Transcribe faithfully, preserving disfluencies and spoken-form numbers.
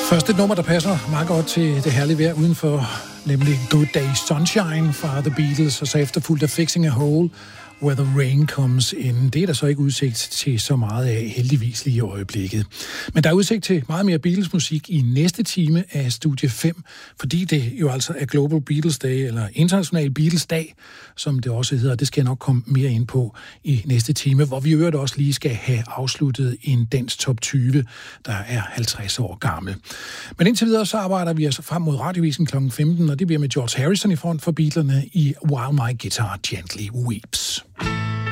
Først et nummer, der passer meget godt til det herlige vejr udenfor, nemlig Good Day Sunshine fra The Beatles, og så efterfulgt af Fixing a Hole, Where the Rain Comes In. Det er der så ikke udsigt til så meget af, heldigvis lige i øjeblikket. Men der er udsigt til meget mere Beatles-musik i næste time af Studie fem, fordi det jo altså er Global Beatles Day, eller International Beatles Dag, som det også hedder. Det skal jeg nok komme mere ind på i næste time, hvor vi i øvrigt også lige skal have afsluttet en dansk top tyve, der er halvtreds år gammel. Men indtil videre så arbejder vi altså frem mod radiovisen klokken femten, og det bliver med George Harrison i front for Beatlerne i While My Guitar Gently Weeps.